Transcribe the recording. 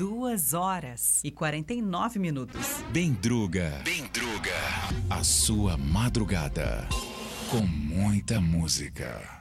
2h49. Bendruga. A sua madrugada com muita música.